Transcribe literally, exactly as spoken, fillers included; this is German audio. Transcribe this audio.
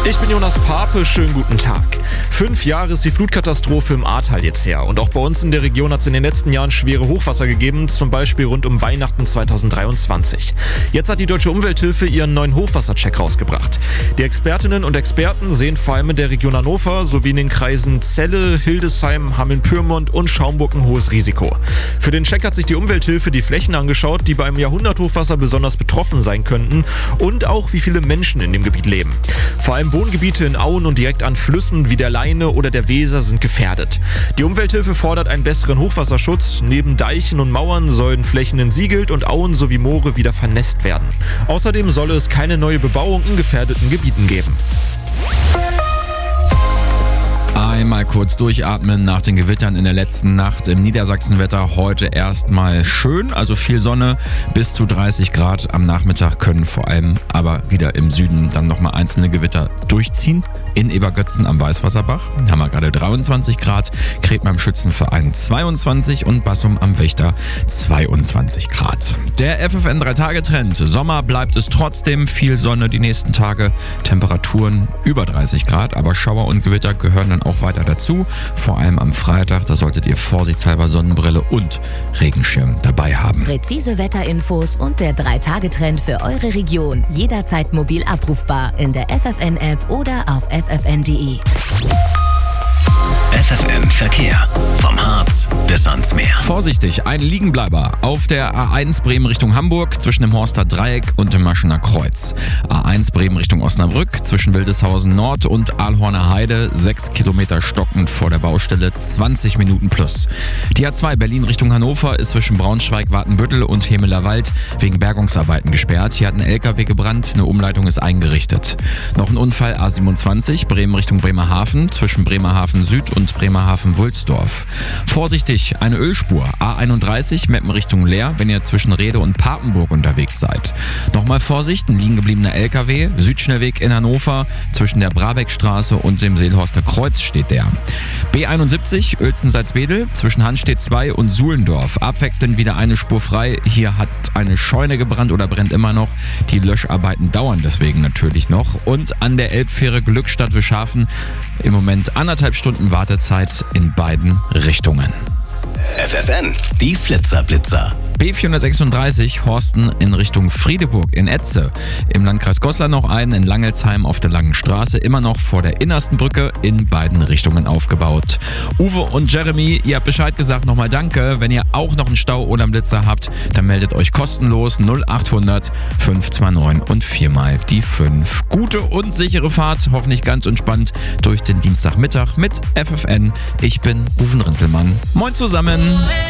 Ich bin Jonas Pape, schönen guten Tag. Fünf Jahre ist die Flutkatastrophe im Ahrtal jetzt her. Und auch bei uns in der Region hat es in den letzten Jahren schwere Hochwasser gegeben, zum Beispiel rund um Weihnachten zweitausenddreiundzwanzig. Jetzt hat die Deutsche Umwelthilfe ihren neuen Hochwassercheck rausgebracht. Die Expertinnen und Experten sehen vor allem in der Region Hannover sowie in den Kreisen Celle, Hildesheim, Hameln-Pyrmont und Schaumburg ein hohes Risiko. Für den Check hat sich die Umwelthilfe die Flächen angeschaut, die beim Jahrhunderthochwasser besonders betroffen sein könnten und auch wie viele Menschen in dem Gebiet leben. Vor allem Wohngebiete in Auen und direkt an Flüssen wie der Leine oder der Weser sind gefährdet. Die Umwelthilfe fordert einen besseren Hochwasserschutz. Neben Deichen und Mauern sollen Flächen entsiegelt und Auen sowie Moore wieder vernässt werden. Außerdem solle es keine neue Bebauung in gefährdeten Gebieten geben. Einmal kurz durchatmen nach den Gewittern in der letzten Nacht. Im Niedersachsenwetter heute erstmal schön, also viel Sonne, bis zu dreißig Grad. Am Nachmittag können vor allem aber wieder im Süden dann nochmal einzelne Gewitter durchziehen. In Ebergötzen am Weißwasserbach haben wir gerade dreiundzwanzig Grad, Kretm am Schützenverein zweiundzwanzig und Bassum am Wächter zweiundzwanzig Grad. Der F F N drei Tage Trend. Sommer bleibt es trotzdem, viel Sonne die nächsten Tage, Temperaturen über dreißig Grad, aber Schauer und Gewitter gehören dann auch weiter dazu. Vor allem am Freitag, da solltet ihr vorsichtshalber Sonnenbrille und Regenschirm dabei haben. Präzise Wetterinfos und der drei Tage Trend für eure Region. Jederzeit mobil abrufbar in der F F N-App oder auf f f n punkt d e. F F N Verkehr. Vom Harz bis ans Meer. Vorsichtig, ein Liegenbleiber auf der A eins Bremen Richtung Hamburg zwischen dem Horster Dreieck und dem Maschener Kreuz. A eins Bremen Richtung Osnabrück zwischen Wildeshausen Nord und Ahlhorner Heide, sechs Kilometer stockend vor der Baustelle, zwanzig Minuten plus. Die A zwei Berlin Richtung Hannover ist zwischen Braunschweig, Watenbüttel und Hemeler Wald wegen Bergungsarbeiten gesperrt. Hier hat ein L K W gebrannt, eine Umleitung ist eingerichtet. Noch ein Unfall A siebenundzwanzig Bremen Richtung Bremerhaven zwischen Bremerhaven Süd und Bremerhaven-Wulsdorf. Vorsichtig, eine Ölspur. A einunddreißig Meppen Richtung Leer, wenn ihr zwischen Rede und Papenburg unterwegs seid. Nochmal Vorsicht, ein liegen gebliebener L K W. Südschnellweg in Hannover, zwischen der Brabeckstraße und dem Seelhorster Kreuz steht der. B einundsiebzig Uelzen-Salzwedel, zwischen Hanstedt zwei und Suhlendorf. Abwechselnd wieder eine Spur frei. Hier hat eine Scheune gebrannt oder brennt immer noch. Die Löscharbeiten dauern deswegen natürlich noch. Und an der Elbfähre Glückstadt-Wischhafen im Moment anderthalb Stunden Wartezeit in beiden Richtungen. F F N, die Flitzer-Blitzer. B vierhundertsechsunddreißig Horsten in Richtung Friedeburg in Etze. Im Landkreis Goslar noch einen in Langelsheim auf der Langen Straße, immer noch vor der innersten Brücke, in beiden Richtungen aufgebaut. Uwe und Jeremy, ihr habt Bescheid gesagt, nochmal danke. Wenn ihr auch noch einen Stau oder einen Blitzer habt, dann meldet euch kostenlos null achthundert fünf zwei neun und viermal die fünf. Gute und sichere Fahrt, hoffentlich ganz entspannt durch den Dienstagmittag mit F F N. Ich bin Rufen Rintelmann. Moin zusammen.